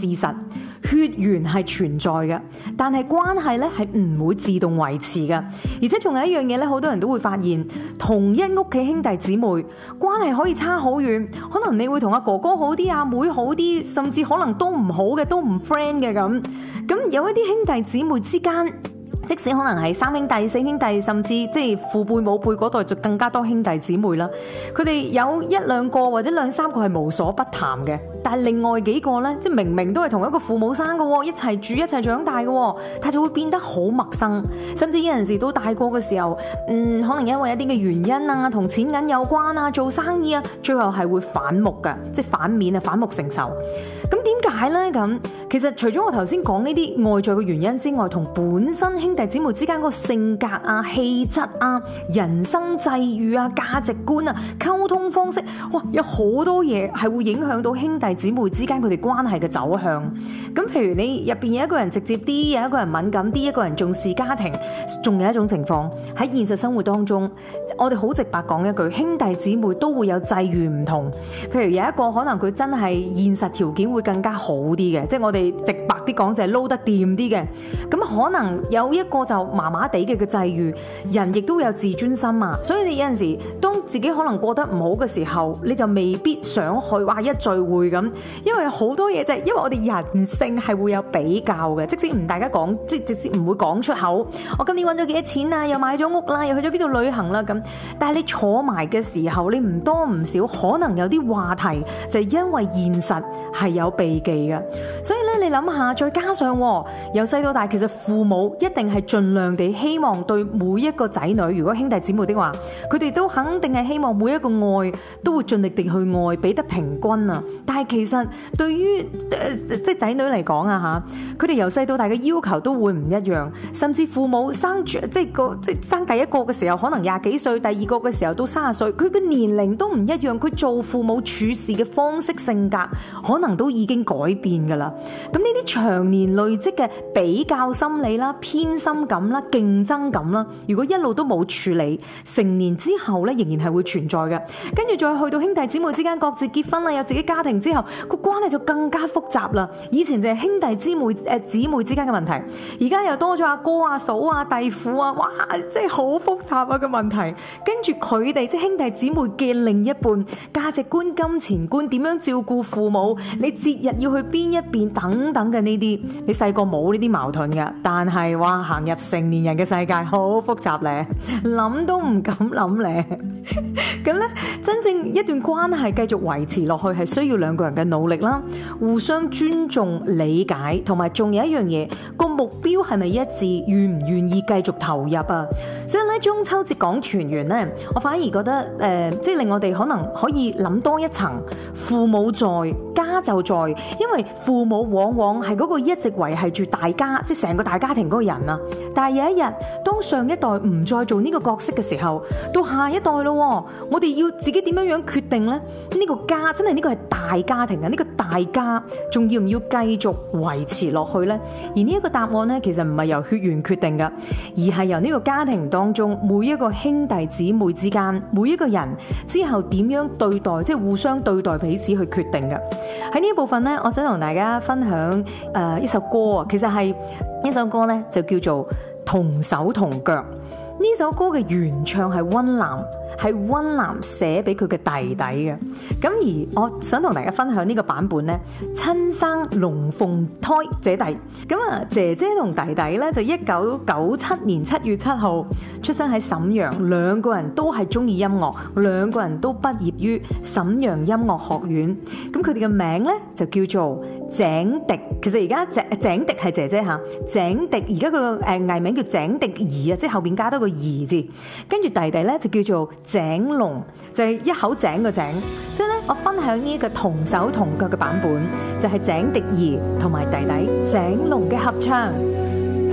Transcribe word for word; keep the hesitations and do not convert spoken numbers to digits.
事實，血緣係存在嘅，但係關係咧係唔會自動維持嘅。而且仲有一樣嘢咧，好多人都會發現，同一屋企兄弟姊妹關係可以差好遠，可能你會同阿哥哥好啲，阿妹好啲，甚至可能都唔好嘅，都唔 friend 嘅咁。咁有一啲兄弟姊妹之間，即使可能係三兄弟、四兄弟，甚至即係父輩母輩嗰代就更加多兄弟姊妹啦。佢哋有一兩個或者兩三個係無所不談嘅，但係另外幾個呢，即係明明都係同一個父母生嘅，一齊住一齊長大嘅，但係就會變得好陌生，甚至有陣時到大個嘅時候，嗯，可能因為一啲嘅原因啊，同錢銀有關啊，做生意啊，最後係會反目嘅，即係反面啊，反目成仇。咁點解呢？咁其實除咗我頭先講呢啲外在嘅原因之外，同本身兄弟姊妹之間嗰個性格啊、氣質啊、人生際遇啊、價值觀啊、溝通方式，哇，有好多嘢係會影響到兄弟姊妹之間佢哋關係嘅走向。咁譬如你入邊有一個人直接啲，有一個人敏感啲，一個人重視家庭，仲有一種情況喺現實生活當中，我哋好直白講一句，兄弟姊妹都會有際遇唔同。譬如有一個可能佢真係現實條件會更加好啲嘅，即係我哋直白啲講就係撈得掂啲嘅。咁可能有一個就麻麻地嘅嘅際遇，人亦都有自尊心啊，所以你有陣時當自己可能過得唔好嘅時候，你就未必想去話一聚會咁，因為好多嘢就係因為我哋人性係會有比較嘅，即使唔大家講，即係即使唔會講出口，我今年揾咗幾多錢啊，又買咗屋啦，又去咗邊度旅行啦咁，但係你坐埋嘅時候，你唔多唔少可能有啲話題就係因為現實係有避忌嘅，所以咧你諗下，再加上由細到大，其實父母一定係盡量地希望對每一個仔女，如果兄弟姊妹的話，佢哋都肯定係希望每一個愛都會盡力地去愛，俾得平均啊。但係其實對於誒、呃、即係仔女嚟講啊嚇，佢哋由細到大嘅要求都會唔一樣，甚至父母生住即係個即係生第一個嘅時候可能廿幾歲，第二個嘅時候到三十歲，佢嘅年齡都唔一樣，佢做父母處事嘅方式性格可能都已經改變㗎啦。咁呢啲長年累積嘅比較心理啦、偏心感啦、競爭感啦，如果一路都冇處理，成年之後咧仍然係會存在嘅。跟住再去到兄弟姊妹之間各自結婚啦，有自己家庭之後，個關係就更加複雜啦。以前就係兄弟姊妹誒姊妹之間嘅問題，而家又多咗阿哥啊、嫂啊、弟婦啊，哇，真係好複雜啊個問題。跟住佢哋即係兄弟姊妹嘅另一半價值觀、金錢觀，點樣照顧父母，你節日要去邊一邊等等嘅呢啲，你細個冇呢啲矛盾嘅，但係哇行入成年人嘅世界好複雜咧，諗都唔敢諗咧。咁咧，真正一段關係繼續維持落去係需要兩個人嘅努力啦，互相尊重、理解，同埋仲有一樣嘢，個目標係咪一致，願唔願意繼續投入啊？所以咧，中秋節講團圓咧，我反而覺得誒、呃，即係令我哋可能可以諗多一層，父母在，家就在，因為父母往往係嗰個一直維繫住大家，即係成個大家庭嗰個人啊。但係有一日，當上一代唔再做呢個角色嘅時候，到下一代咯，我哋要自己點樣樣決定呢？呢個家真係呢個係大家庭啊，呢個大家仲要唔要繼續維持落去呢？而呢一個答案呢，其實唔係由血緣決定噶，而係由呢個家庭當中每一個兄弟姊妹之間，每一個人之後點樣對待，即係互相對待彼此去決定噶。喺呢一部分呢，我想同大家分享誒、呃、一首歌啊，其實係呢首歌呢，就叫做《同手同腳》。呢首歌嘅原唱係溫嵐，係溫嵐寫俾佢嘅弟弟嘅。咁而我想同大家分享呢個版本呢，親生龍鳳胎姐弟。咁啊，姐姐同弟弟呢，就一九九七年七月七號出生喺瀋陽，兩個人都係中意音樂，兩個人都畢業於瀋陽音樂學院。咁佢哋嘅名呢，就叫做井迪。其實而家井井迪係姐姐嚇，井迪而家個誒藝名叫井迪兒啊，即係後邊加多個兒字。跟住弟弟咧就叫做井龍，就係一口井個井。所以咧，我分享呢一個同手同腳嘅版本，就係井迪兒同埋弟弟井龍嘅合唱。